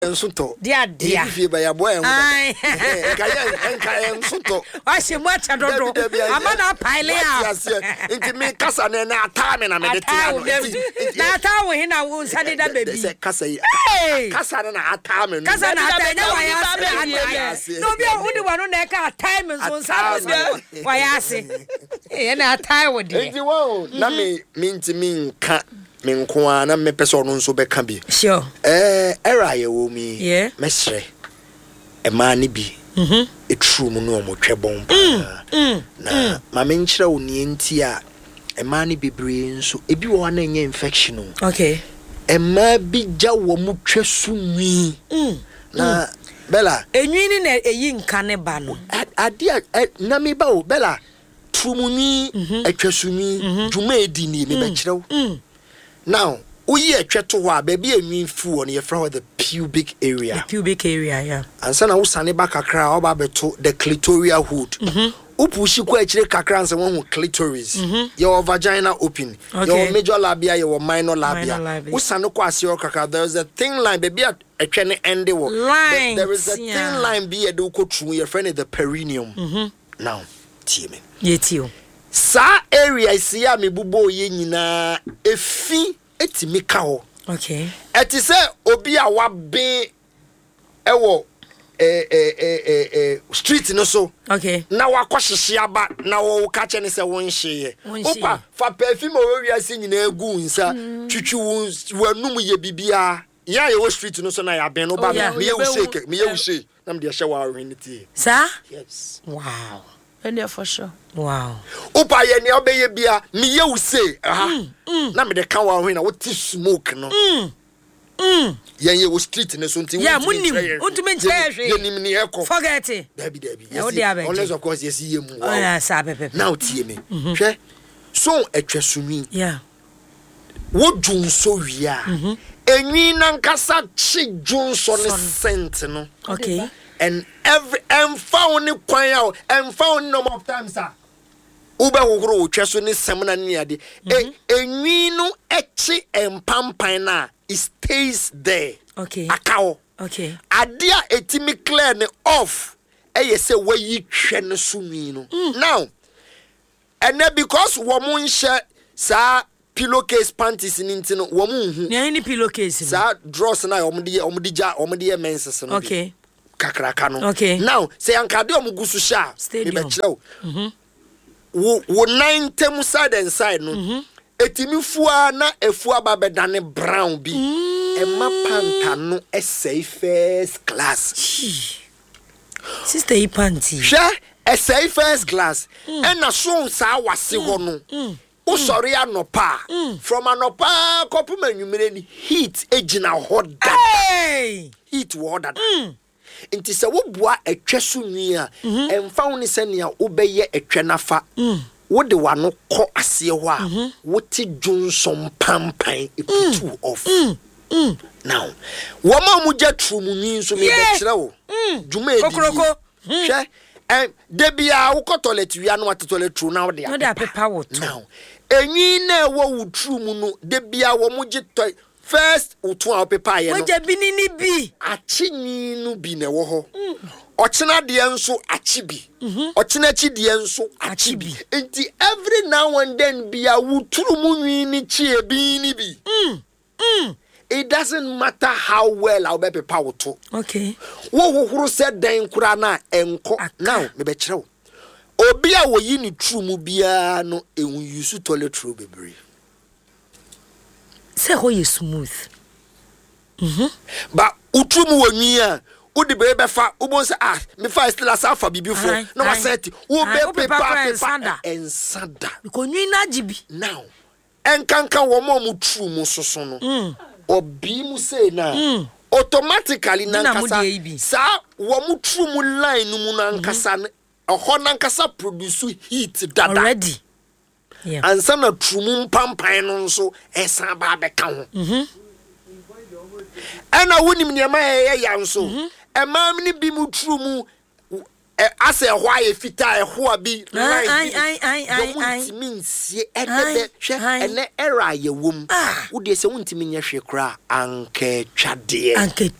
Ensuto. Dia. If you buy a boy, Ai. Ensuto. I see much I don't know. I'm not pile out. Into me, Cassa, and I time and I'm That's how we now will send it up, baby. Cassa, Cassa, and I time and Cassa, I no, be only one on that time and so Saturday. Why I say, and I tie with you. Let me mean to me, cat. Menkwana me person nso beka bi sure era ye wo mi yeah mesre e ma ni bi e true mu no mo twebon pa na ma me nkyere wo ni enti a e ma ni bebre nso e bi wo na nya infection okay e ma bi ja wo mu twesu nwi na Bella enwi ni na eyi nka ne ba no ade na me ba o Bella true mu nwi atwesu nwi dwuma edi ni me be kyerɛ wo now, we are chatwa baby a mean fool on your front the pubic area. The pubic area, yeah. And so now Sani Bakakra or Babeto the clitoral hood. Upushi quite kakran and one with clitoris. Your vagina open. Your major labia, your minor labia. Usano quasio kaka. There's a thin line, baby a train end the line. There is a thin line be a duco true your friend the perineum. Now, Timmy. Yetio. Sa area see me bubo ye nyina efi etimi ka ho okay eti se obi a wabe ewo street no so okay na wakohyehe aba na wo ka che ne se won hye opa fa perfume o wi ase nyina egu nsa twitwi wanum ye bibia ya ye wo street no so na ya ben no ba me ye wo shake na me de hye wa ahweniti sa yes wow and there for sure wow opa ye ne obeye bia me ye wo say na me de kan wa hwen na wo ti smoke no ye wo street ne so nti yeah munim untume nchehwe ye nim ne ekọ forget it dabi yes unless of course yes ye mu oh yeah sabe now tie me hwe so etwesumi yeah wo dwunso wia enwi na nkasa chi dwunso ne scent no okay and found kwan out and found number of times sir ube horo tweso ne semna ne ade enwi no echi empampan na it stays there okay akao okay adia etimi clear ne off eye se wayi hwe ne so nwi no now and because womun hye sa pillowcase panties ninti no womun hu ne any pillowcase sa draws na omde menses no okay kakraka no okay now say ankade omugusu sha me be kire wo nine tem side and side no etimi fua na efua ba bedane brown bi e ma panta no essay first class sister e panty sha essay first class and na so sa wase ho no o sorry anopa from anopa kopum anwumere ni heat ejina hot that heat water inti se wo bua etweso nwi a emfa woni se ne a wo beye etwe nafa wo de wano kɔ ase ho a wo ti dwonsom pampan eputu off now wo ma mu ja tru mu nwi so me be kire wo dwuma edi kokroko hwe de bia wo kɔ toilet wi anu at toilet tru na wo de apepa wo to now enwi na wo wo tru mu no de bia wo mu je toy first utu a pepa ye no moja binini bi achinyi nu bi na wo ho ochina de enso achi bi ochina chi de enso achi bi enti every now and then bia wuturu mu nwi ni chi e bi ni bi it doesn't matter how well I'll be pepa wo to okay wo hohoro se den kura na enko now me be kire wo obi a wo yi ni true mu bia no ehun use toilet roll bebre say how you smooth but utrumu wani a udi be fa ubon say me fa still as afa bibifo na wa set wo be paper ensanda because nwi na jibi now enkankan wo mo true mu soso no obi mu say na automatically nankasa sa wo mu true mu line mu nankasa ho nankasa produce heat dada already yeah and some true pampan no so esa ba be ka ho ana wonim ne ma ya nso e ma ni bi mu true mu ase why fita ho abi I means ene era ye wom wo de se wontimi nya hwe kra anke twade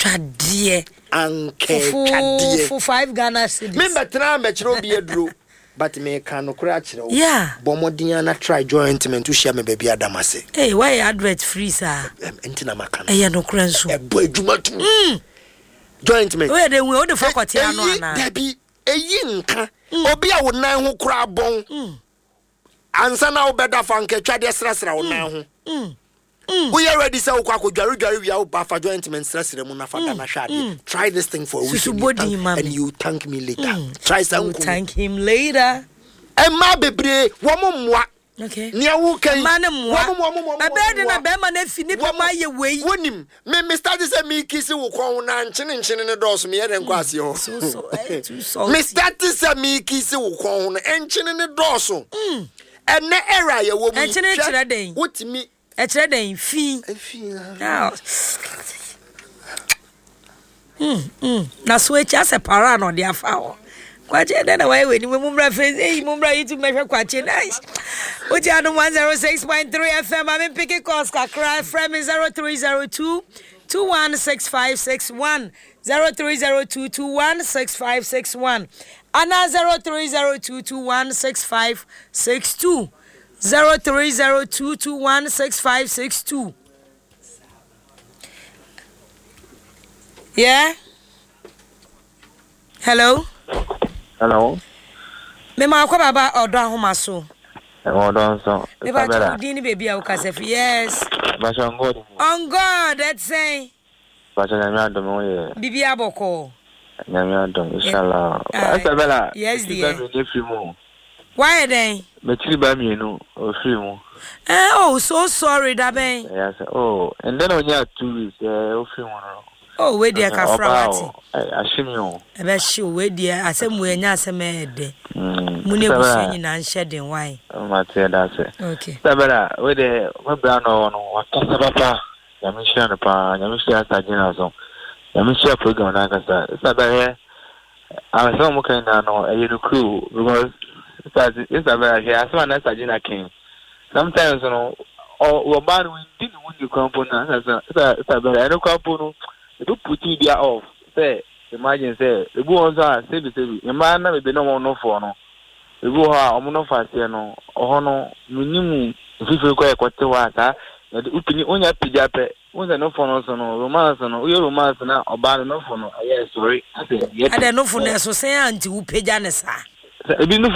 for 5 Ghana cedis me betra me kire obi aduro but me kan no kra kire wo bomodin na try jointment to share me baby adamase hey why advert free sir entina maka no no kra nso ebo adwuma tu jointment we dey we dey focus ya no ana dabi eyi nka obi a wo nan ho kra bon ansa na wo beda fa nka twade srasra wo nan ho we are ready say wo kwakodware wi a wo ba fa jointment srasra mu na fa na hwade try this thing for a week and you thank me later try some thank him later emma bebre wo mommoa okay nia wo kan ma be na be ma na fi ni pe ma ye wei wonim me start say me kisi wo kon na nchene ne doso me yere nko ase ho so me start say me kisi wo kon na nchene ne doso ene era ye wo mu nchene kire den wotimi e kire den fi na switch as a para no dia fa ho kwache na why we ni mumra face mumra YouTube me kwache nice Uti anu 106.3 FM I'm picking calls kakra from 0302 216561 0302 216561 ana 0302 216562 0302 216562 Yeah. Hello. Me ma kwa baba odo ahoma so. So. Me ba chudi ni baby a ukasefi. Yes. On God, that's say. Bibi aboko. Inshallah. Isabella. Yes, dear. Why then? Oh, so sorry, Dabe. Yes. Oh, and then on your 2 weeks, oh, where dear Kafrawati. I assume you. Ebe shi we dear asem we nya asem ede. Mune busu nyina nhede why? Mate that's it. Okay. Tabela we de we bra no wakasa papa. Ya mission pa, ya mission sajina so. Ya mission program na kasa. Tabela I saw mo kind no e you crew because Tabela here asema na sajina king. Sometimes no or bad we didn't want the component. Tabela no component. You put it off. Say, imagine say, the boy was say, the man never been no for no. The boy ha omono fase no, ohono minimum fifi ko ekote wata. The upini onya pijape, won no for no so no, romance no, we romance na oba no for no. Yes, sorry. I say, I don't know for so say anti u peja ne sa. Ebi no